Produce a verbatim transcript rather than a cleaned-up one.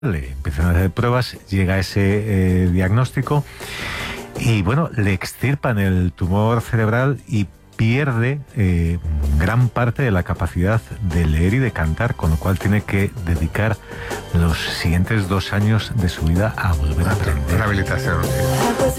Le empiezan a hacer pruebas, llega ese eh, diagnóstico y bueno, le extirpan el tumor cerebral y pierde eh, gran parte de la capacidad de leer y de cantar, con lo cual tiene que dedicar los siguientes dos años de su vida a volver a aprender. Rehabilitación.